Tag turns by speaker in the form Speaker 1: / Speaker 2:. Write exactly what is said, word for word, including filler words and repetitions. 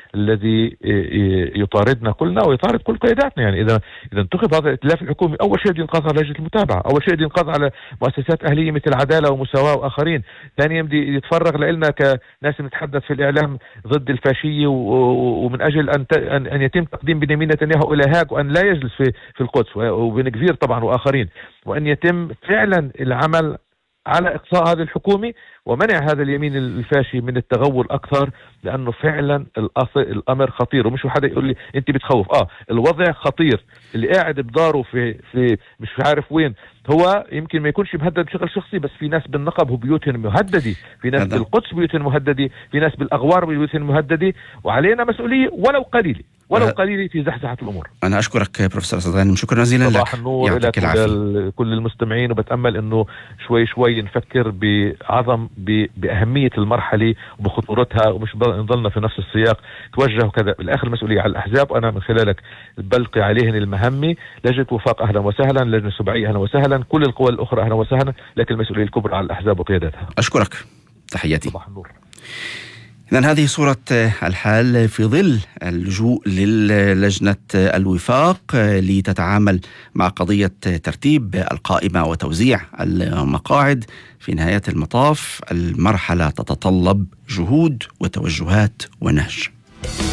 Speaker 1: الذي يطاردنا كلنا ويطارد كل قياداتنا. يعني إذا إذا انتخب هذا الائتلاف الحكومي، أول شيء ينقض على لجنة المتابعة، أول شيء ينقض على مؤسسات أهلية مثل عدالة ومساواة وآخرين. ثانيا بدي يتفرغ لنا كناس نتحدث في الإعلام ضد الفاشية ومن أجل أن أن يتم تقديم بنيامين نتنياهو إلى هاج وأن لا يجلس في في القدس، وبن كفير طبعا وآخرين، وأن يتم فعلا العمل على إقصاء هذه الحكومة ومنع هذا اليمين الفاشي من التغول أكثر، لأنه فعلا الأمر خطير. ومش حدا يقول لي أنت بتخوف، آه الوضع خطير. اللي قاعد بداره في في مش عارف وين هو يمكن ما يكونش مهدد بشغل شخصي، بس في ناس بالنقب وبيوتهم مهددة، في ناس بالقدس بيوتهم مهددة، في ناس بالأغوار بيوتهم مهددة، وعلينا مسؤولية ولو قليلة ولو قليلة في زحزحة الأمور.
Speaker 2: أنا أشكرك بروفيسور صدغانم، شكرا جزيلا لك.
Speaker 1: صباح النور لك ولكل المستمعين، وبتأمل أنه شوي شوي نفكر بعظم بأهمية المرحلة وبخطورتها، ومش نضلنا في نفس السياق. توجه كذا بالآخر المسؤولية على الأحزاب، وأنا من خلالك بلقي عليهن المهمة. لجنة وفاق أهلا وسهلا، لجنة السبعية أهلا وسهلا، كل القوى الأخرى أهلا وسهلا، لكن المسؤولية الكبرى على الأحزاب وقيادتها.
Speaker 2: أشكرك، تحياتي.
Speaker 1: صباح النور.
Speaker 2: إذن هذه صورة الحال في ظل اللجوء للجنة الوفاق لتتعامل مع قضية ترتيب القائمة وتوزيع المقاعد. في نهاية المطاف المرحلة تتطلب جهود وتوجهات ونهج.